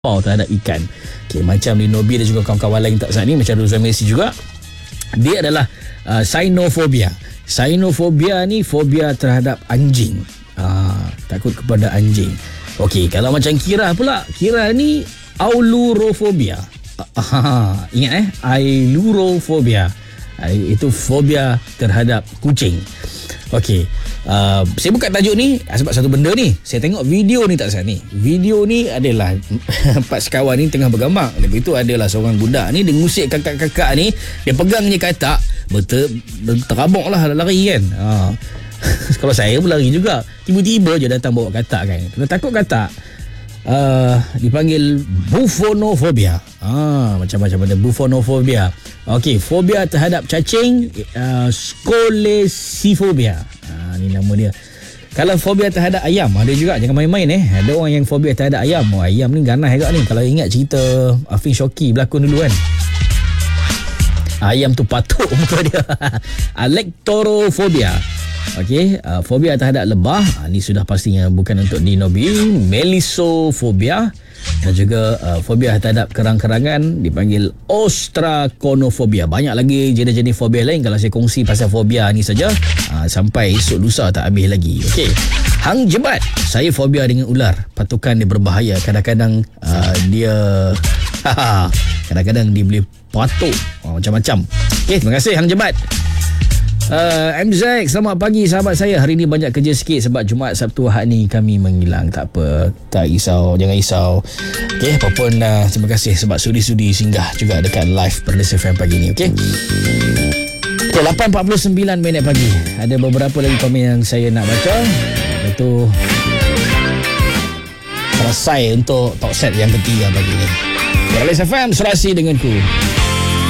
terhadap ikan. Okay, macam Linobi dan juga kawan-kawan lain tak saat ni, macam Ruzan Messi juga, dia adalah Cynophobia. Cynophobia ni fobia terhadap anjing. Takut kepada anjing. Okey, kalau macam Kira pula, Kira ni Aulurophobia. Ingat Ailurophobia. Itu fobia terhadap kucing. Okey, saya buka tajuk ni sebab satu benda ni. Saya tengok video ni tak salah ni. Video ni adalah empat sekawan ni tengah bergambar. Lepas tu adalah seorang budak ni, dia ngusik kakak-kakak ni. Dia pegang je katak, terabok lah lari kan. Kalau saya pun lari juga. Tiba-tiba je datang bawa katak kan. Kena takut katak. Dipanggil buffonophobia. Macam-macam ada buffonophobia. Okey, fobia terhadap cacing, scolesiphobia. Ni nama dia. Kalau fobia terhadap ayam, ada juga, jangan main-main Ada orang yang fobia terhadap ayam. Ayam ni ganas juga ni. Kalau ingat cerita Afin Shoki berlakon dulu kan. Ayam tu patuk muka dia. Lectorophobia. Okey, fobia terhadap lebah, ni sudah pastinya bukan untuk dinobi. Melissophobia. Dan juga fobia terhadap kerang-kerangan dipanggil ostraconophobia. Banyak lagi jenis-jenis fobia lain. Kalau saya kongsi pasal fobia ni saja, sampai esok lusa tak habis lagi. Okey, hang jebat. Saya fobia dengan ular. Patukan dia berbahaya. Kadang-kadang dia kadang-kadang dia boleh patuk macam-macam. Okey, terima kasih hang jebat. MZ, selamat pagi sahabat saya. Hari ni banyak kerja sikit sebab Jumaat, Sabtu, Ahad ni kami menghilang. Tak apa, tak risau, jangan risau. Okey, apapun terima kasih sebab sudi-sudi singgah juga dekat live Perlis FM pagi ni. Okey. Okay, 8.49 minit pagi. Ada beberapa lagi komen yang saya nak baca. Lepas tu selesai untuk talk set yang ketiga pagi ni. Perlis FM, serasi denganku.